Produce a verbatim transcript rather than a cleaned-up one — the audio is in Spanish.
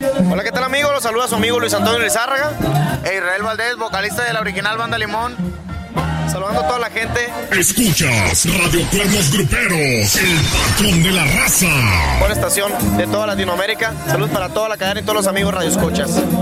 Hola, ¿qué tal, amigos? Los saluda su amigo Luis Antonio Lizárraga e Israel Valdés, vocalista de la original Banda Limón. Saludando a toda la gente. Escuchas Radio Cuernos Gruperos, el patrón de la raza. Por estación de toda Latinoamérica. Saludos para toda la cadena y todos los amigos radioescuchas.